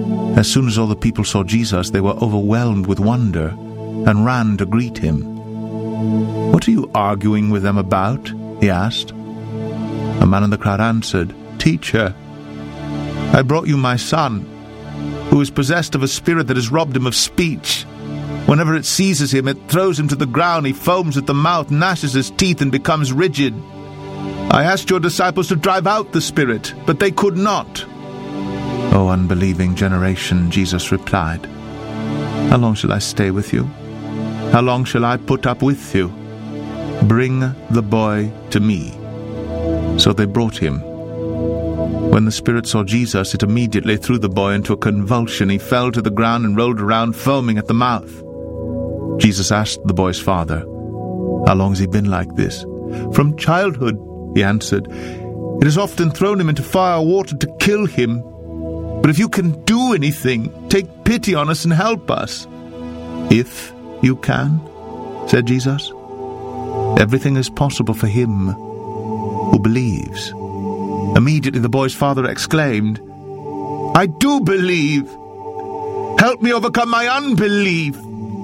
As soon as all the people saw Jesus, they were overwhelmed with wonder and ran to greet him. "What are you arguing with them about?" he asked. A man in the crowd answered, "Teacher, I brought you my son, who is possessed of a spirit that has robbed him of speech. Whenever it seizes him, it throws him to the ground. He foams at the mouth, gnashes his teeth, and becomes rigid. I asked your disciples to drive out the spirit, but they could not." "O unbelieving generation," Jesus replied, "how long shall I stay with you? How long shall I put up with you? Bring the boy to me." So they brought him. When the spirit saw Jesus, it immediately threw the boy into a convulsion. He fell to the ground and rolled around, foaming at the mouth. Jesus asked the boy's father, "How long has he been like this?" "From childhood," he answered. "It has often thrown him into fire or water to kill him. But if you can do anything, take pity on us and help us." "If you can," said Jesus. "Everything is possible for him who believes." Immediately the boy's father exclaimed, "I do believe. Help me overcome my unbelief."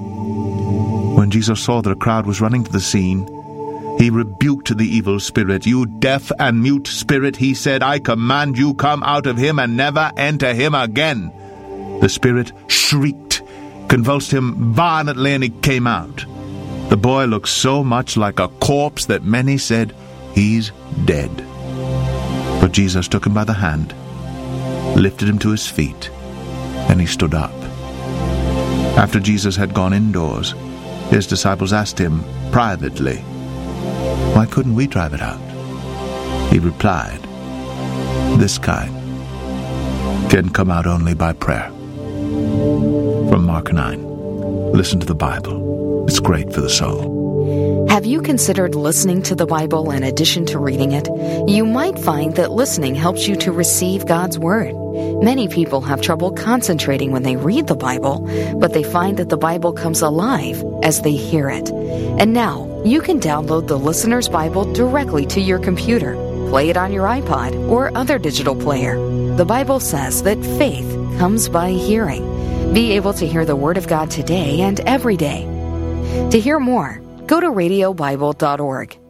When Jesus saw that a crowd was running to the scene, he rebuked the evil spirit. "You deaf and mute spirit," he said, "I command you, come out of him and never enter him again." The spirit shrieked, convulsed him violently, and he came out. The boy looked so much like a corpse that many said, "He's dead." But Jesus took him by the hand, lifted him to his feet, and he stood up. After Jesus had gone indoors, his disciples asked him privately, "Why couldn't we drive it out?" He replied, "This kind can come out only by prayer." From Mark 9. Listen to the Bible. It's great for the soul. Have you considered listening to the Bible in addition to reading it? You might find that listening helps you to receive God's Word. Many people have trouble concentrating when they read the Bible, but they find that the Bible comes alive as they hear it. And now, you can download the Listener's Bible directly to your computer. Play it on your iPod or other digital player. The Bible says that faith comes by hearing. Be able to hear the Word of God today and every day. To hear more, go to radiobible.org.